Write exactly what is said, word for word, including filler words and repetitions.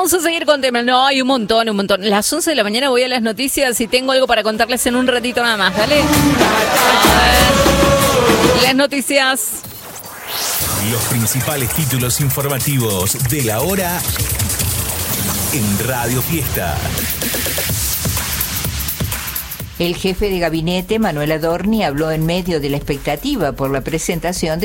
vamos a seguir con temas. No, hay un montón, un montón. A las once de la mañana voy a las noticias y tengo algo para contarles en un ratito nada más. Dale. A ver. Las noticias. Los principales títulos informativos de la hora en Radio Fiesta. El jefe de gabinete, Manuel Adorni, habló en medio de la expectativa por la presentación de